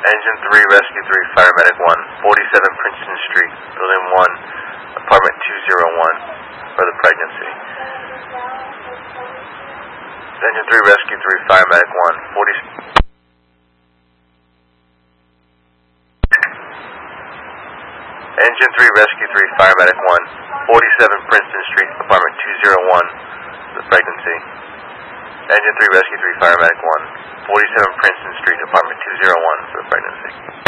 Engine 3, Rescue 3, Firemedic 1, 47 Princeton Street, Building 1, Apartment 201, for the pregnancy. Engine 3, Rescue 3, Firemedic 1, 40... Engine 3, Rescue 3, Firemedic 1, 47 Princeton Street, Apartment 201, for the pregnancy. Engine 3, Rescue 3, Firemedic 1, 47 Princeton Street, Apartment 201, for the pregnancy.